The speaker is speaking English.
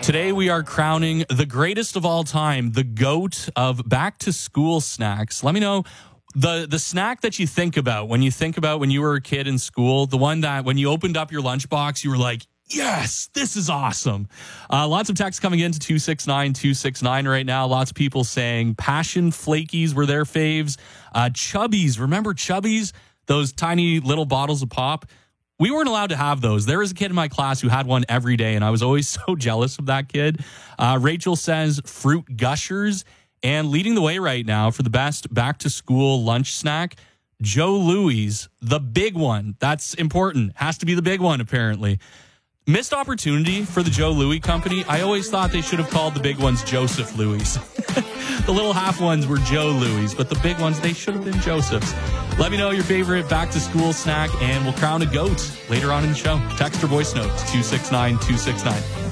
Today we are crowning the greatest of all time, the GOAT of back to school snacks. Let me know the snack that you think about when you were a kid in school, the one that when you opened up your lunchbox, you were like, yes, this is awesome. Lots of texts coming in to 269-269 right now. Lots of people saying Passion Flakies were their faves. Chubbies, remember Chubbies? Those tiny little bottles of pop. We weren't allowed to have those. There was a kid in my class who had one every day, and I was always so jealous of that kid. Rachel says Fruit Gushers. And leading the way right now for the best back-to-school lunch snack, Joe Louis, the big one. That's important. Has to be the big one, apparently. Missed opportunity for the Joe Louis company. I always thought they should have called the big ones Joseph Louis. The little half ones were Joe Louis, but the big ones, they should have been Joseph's. Let me know your favorite back-to-school snack, and we'll crown a GOAT later on in the show. Text or voice note to 269-269.